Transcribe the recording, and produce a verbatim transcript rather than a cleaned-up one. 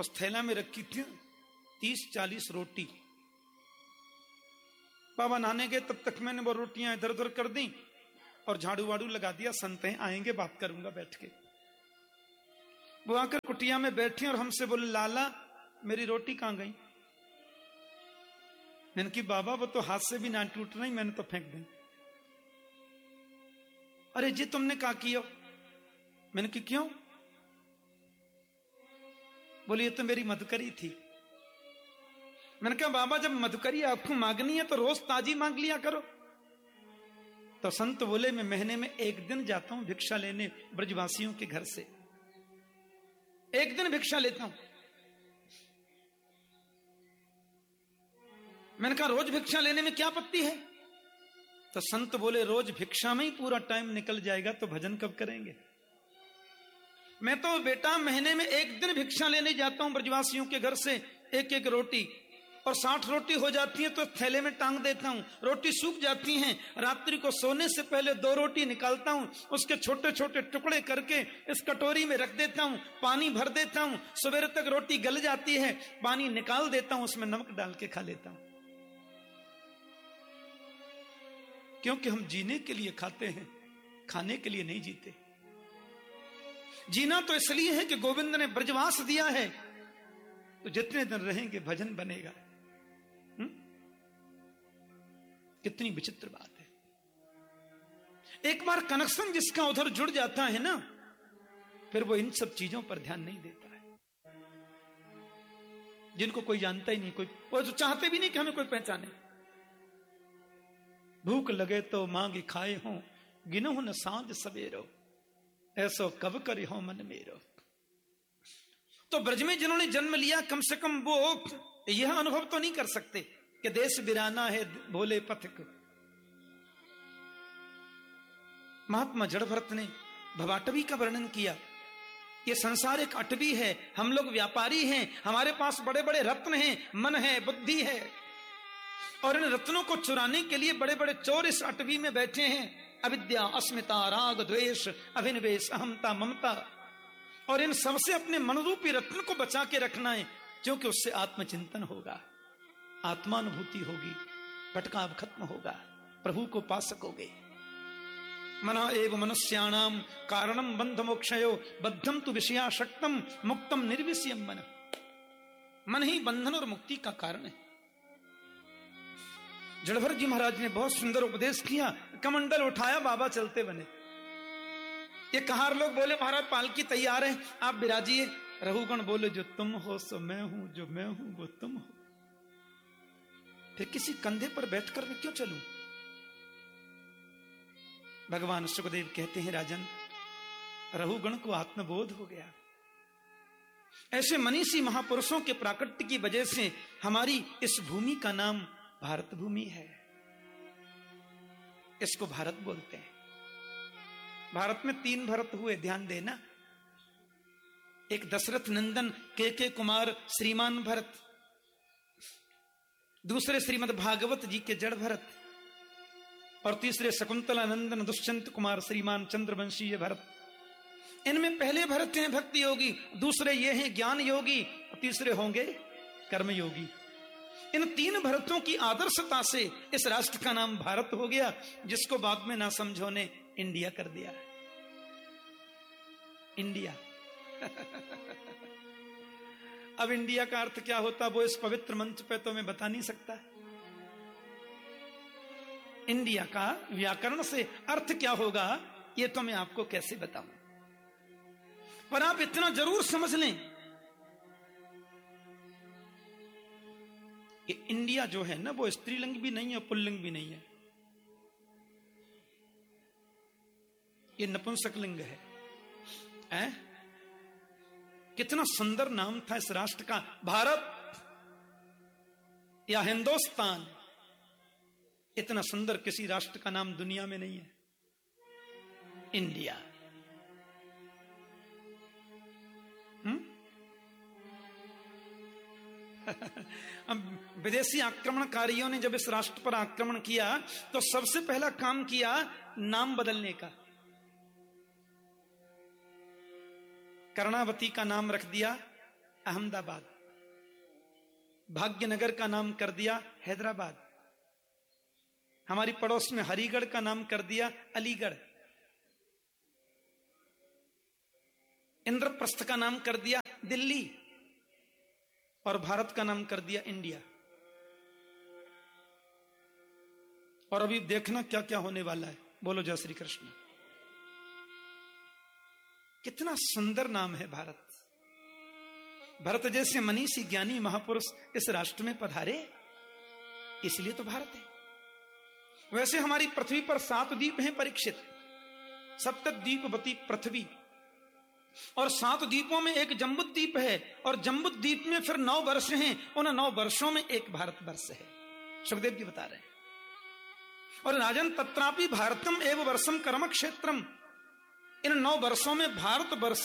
उस थैला में रखी थी तीस चालीस रोटी। बाबा नहाने गए, तब तक मैंने वो रोटियां इधर उधर कर दी और झाड़ू वाड़ू लगा दिया। संत हैं, आएंगे बात करूंगा बैठ के। वो आकर कुटिया में बैठे और हमसे बोले, लाला मेरी रोटी कहां गई? मैंने कि बाबा वो तो हाथ से भी ना टूट रही, मैंने तो फेंक दी। अरे जी तुमने क्या किया? मैंने कि क्यों? बोले ये तो मेरी मधुकरी थी। मैंने कहा बाबा जब मधुकरी आपको मांगनी है तो रोज ताजी मांग लिया करो। तो संत बोले, मैं महीने में एक दिन जाता हूं भिक्षा लेने ब्रजवासियों के घर से, एक दिन भिक्षा लेता हूं। मैंने कहा रोज भिक्षा लेने में क्या आपत्ति है? तो संत बोले, रोज भिक्षा में ही पूरा टाइम निकल जाएगा तो भजन कब करेंगे? मैं तो बेटा महीने में एक दिन भिक्षा लेने जाता हूं ब्रजवासियों के घर से, एक एक रोटी, और साठ रोटी हो जाती है तो थैले में टांग देता हूं। रोटी सूख जाती हैं, रात्रि को सोने से पहले दो रोटी निकालता हूं, उसके छोटे छोटे टुकड़े करके इस कटोरी में रख देता हूं, पानी भर देता हूं। सवेरे तक रोटी गल जाती है, पानी निकाल देता हूं, उसमें नमक डाल के खा लेता हूं। क्योंकि हम जीने के लिए खाते हैं, खाने के लिए नहीं जीते। जीना तो इसलिए है कि गोविंद ने ब्रजवास दिया है, तो जितने दिन रहेंगे भजन बनेगा। हुँ? कितनी विचित्र बात है। एक बार कनेक्शन जिसका उधर जुड़ जाता है ना, फिर वो इन सब चीजों पर ध्यान नहीं देता है। जिनको कोई जानता ही नहीं, कोई वो तो चाहते भी नहीं कि हमें कोई पहचाने। भूख लगे तो मांगे खाए हो, गिनो न सांझ सवेरो, ऐसो कब करे हो मन मेरो। तो ब्रज में जिन्होंने जन्म लिया, कम से कम वो यह अनुभव तो नहीं कर सकते कि देश बिराना है भोले पथिक। महात्मा जड़ भरत ने भवाटवी का वर्णन किया। ये संसार एक अटवी है, हम लोग व्यापारी हैं, हमारे पास बड़े बड़े रत्न हैं, मन है, बुद्धि है, और इन रत्नों को चुराने के लिए बड़े बड़े चोर इस अटवी में बैठे हैं। अविद्या, अस्मिता, राग, द्वेष, अभिनिवेश, अहमता, ममता, और इन सबसे अपने मनरूपी रत्न को बचा के रखना है, क्योंकि उससे आत्मचिंतन होगा, आत्मानुभूति होगी, भटकाव खत्म होगा, प्रभु को पा सकोगे। मना एव मनुष्याणाम कारणम बंध मोक्षयो बद्धम तु विषयाशक्तम मुक्तम निर्विषयम मन। मन ही बंधन और मुक्ति का कारण है। जड़भर जी महाराज ने बहुत सुंदर उपदेश किया, कमंडल उठाया, बाबा चलते बने। ये कहार लोग बोले, महाराज पालकी तैयार है, आप विराजिए। रघुगण बोले, जो तुम हो सो मैं हूं, जो मैं हूं वो तुम हो। फिर किसी कंधे पर बैठकर मैं क्यों चलूं? भगवान सुखदेव कहते हैं, राजन रघुगण को आत्मबोध हो गया। ऐसे मनीषी महापुरुषों के प्राकट्य की वजह से हमारी इस भूमि का नाम भारत भूमि है। इसको भारत बोलते हैं। भारत में तीन भरत हुए, ध्यान देना। एक दशरथ नंदन के के कुमार श्रीमान भरत, दूसरे श्रीमद् भागवत जी के जड़ भरत, और तीसरे शकुंतला नंदन दुष्यंत कुमार श्रीमान चंद्रवंशीय भरत। इनमें पहले भरत हैं भक्ति योगी, दूसरे ये हैं ज्ञान योगी, तीसरे होंगे कर्म योगी। इन तीन भरतों की आदर्शता से इस राष्ट्र का नाम भारत हो गया, जिसको बाद में ना समझो ने इंडिया कर दिया। इंडिया अब इंडिया का अर्थ क्या होता, वो इस पवित्र मंच पे तो मैं बता नहीं सकता। इंडिया का व्याकरण से अर्थ क्या होगा, ये तो मैं आपको कैसे बताऊं। पर आप इतना जरूर समझ लें कि इंडिया जो है ना, वो स्त्रीलिंग भी नहीं है, पुल्लिंग भी नहीं है, ये नपुंसकलिंग है। ऐ? कितना सुंदर नाम था इस राष्ट्र का, भारत या हिंदुस्तान। इतना सुंदर किसी राष्ट्र का नाम दुनिया में नहीं है, इंडिया। हम्म अब विदेशी आक्रमणकारियों ने जब इस राष्ट्र पर आक्रमण किया तो सबसे पहला काम किया नाम बदलने का। कर्णावती का नाम रख दिया अहमदाबाद, भाग्यनगर का नाम कर दिया हैदराबाद, हमारी पड़ोस में हरिगढ़ का नाम कर दिया अलीगढ़, इंद्रप्रस्थ का नाम कर दिया दिल्ली, और भारत का नाम कर दिया इंडिया। और अभी देखना क्या क्या होने वाला है। बोलो जय श्री कृष्ण। कितना सुंदर नाम है भारत। भरत जैसे मनीषी ज्ञानी महापुरुष इस राष्ट्र में पधारे, इसलिए तो भारत है। वैसे हमारी पृथ्वी पर सात द्वीप हैं परीक्षित, सप्तद्वीपवती पृथ्वी, और सात द्वीपों में एक जम्बुद्वीप है, और जम्बुद्वीप में फिर नौ वर्ष हैं, उन नौ वर्षों में एक भारत वर्ष है। सुखदेव जी बता रहे हैं। और राजन तत्रापि भारतम एवं वर्षम कर्म क्षेत्रम, इन नौ वर्षों में भारत वर्ष